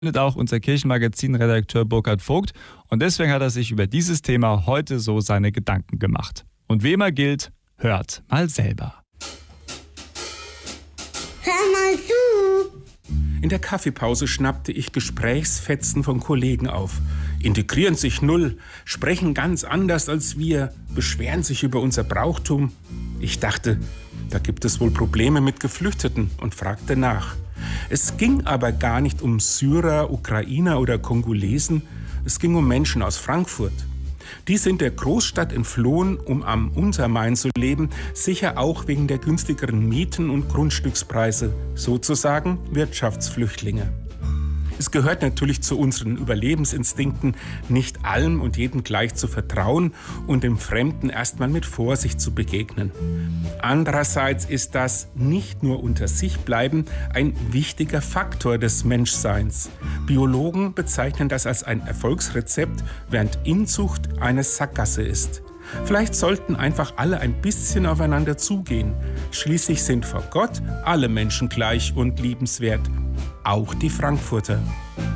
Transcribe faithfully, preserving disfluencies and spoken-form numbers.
auch unser Kirchenmagazin-Redakteur Burkhard Vogt und deswegen hat er sich über dieses Thema heute so seine Gedanken gemacht. Und wie immer gilt, hört mal selber. Hör mal zu! In der Kaffeepause schnappte ich Gesprächsfetzen von Kollegen auf. Integrieren sich null, sprechen ganz anders als wir, beschweren sich über unser Brauchtum. Ich dachte, da gibt es wohl Probleme mit Geflüchteten und fragte nach. Es ging aber gar nicht um Syrer, Ukrainer oder Kongolesen, es ging um Menschen aus Frankfurt. Die sind der Großstadt entflohen, um am Untermain zu leben, sicher auch wegen der günstigeren Mieten und Grundstückspreise, sozusagen Wirtschaftsflüchtlinge. Es gehört natürlich zu unseren Überlebensinstinkten, nicht allem und jedem gleich zu vertrauen und dem Fremden erstmal mit Vorsicht zu begegnen. Andererseits ist das nicht nur unter sich bleiben ein wichtiger Faktor des Menschseins. Biologen bezeichnen das als ein Erfolgsrezept, während Inzucht eine Sackgasse ist. Vielleicht sollten einfach alle ein bisschen aufeinander zugehen. Schließlich sind vor Gott alle Menschen gleich und liebenswert, auch die Frankfurter.